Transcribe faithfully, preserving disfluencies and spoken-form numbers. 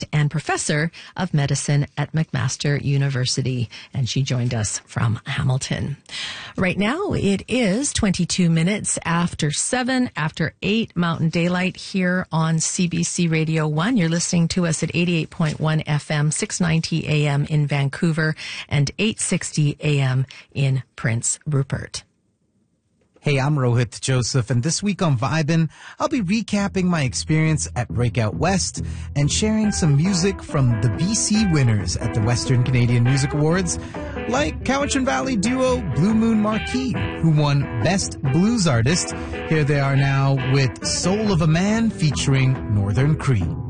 and professor of medicine at McMaster University. And she joined us from Hamilton. Right now, it is twenty-two minutes after seven, after eight Mountain Daylight here on C B C Radio one. You're listening to us at eighty-eight point one F M, six ninety A M in Vancouver and eight sixty A M in Prince Rupert. Hey, I'm Rohit Joseph, and this week on Vibin', I'll be recapping my experience at Breakout West and sharing some music from the B C winners at the Western Canadian Music Awards, like Cowichan Valley duo Blue Moon Marquee, who won Best Blues Artist. Here they are now with Soul of a Man featuring Northern Cree.